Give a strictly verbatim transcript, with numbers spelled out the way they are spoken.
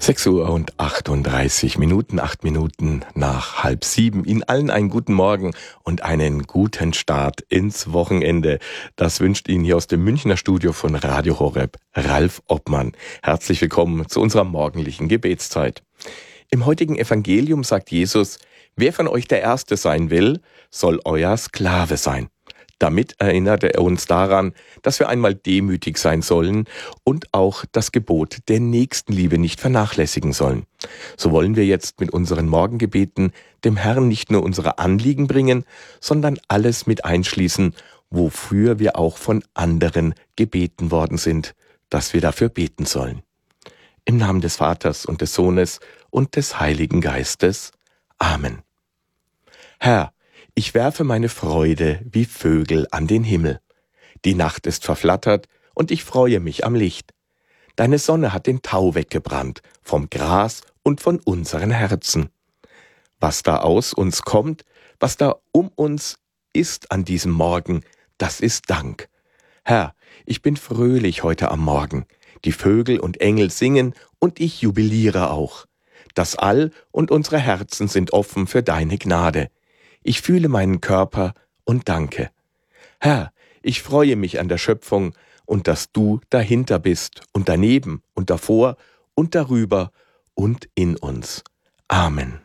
sechs Uhr und achtunddreißig Minuten, acht Minuten nach halb sieben. Ihnen allen einen guten Morgen und einen guten Start ins Wochenende. Das wünscht Ihnen hier aus dem Münchner Studio von Radio Horeb Ralf Obmann. Herzlich willkommen zu unserer morgendlichen Gebetszeit. Im heutigen Evangelium sagt Jesus: Wer von euch der Erste sein will, soll euer Sklave sein. Damit erinnert er uns daran, dass wir einmal demütig sein sollen und auch das Gebot der Nächstenliebe nicht vernachlässigen sollen. So wollen wir jetzt mit unseren Morgengebeten dem Herrn nicht nur unsere Anliegen bringen, sondern alles mit einschließen, wofür wir auch von anderen gebeten worden sind, dass wir dafür beten sollen. Im Namen des Vaters und des Sohnes und des Heiligen Geistes. Amen. Herr, ich werfe meine Freude wie Vögel an den Himmel. Die Nacht ist verflattert und ich freue mich am Licht. Deine Sonne hat den Tau weggebrannt vom Gras und von unseren Herzen. Was da aus uns kommt, was da um uns ist an diesem Morgen, das ist Dank. Herr, ich bin fröhlich heute am Morgen. Die Vögel und Engel singen und ich jubiliere auch. Das All und unsere Herzen sind offen für deine Gnade. Ich fühle meinen Körper und danke. Herr, ich freue mich an der Schöpfung und dass du dahinter bist und daneben und davor und darüber und in uns. Amen.